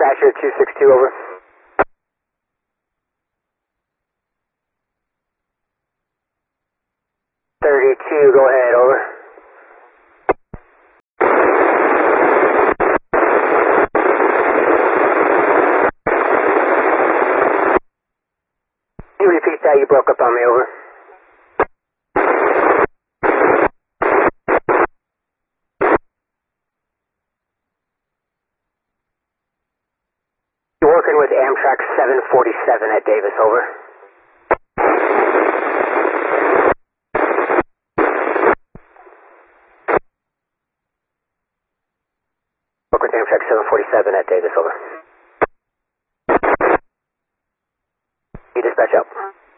Dispatcher 262, over. Go ahead, over. Can you repeat that? You broke up on me, over. You're working with Amtrak 747 at Davis, over. Amtrak 747 at Davis, over. You dispatch up.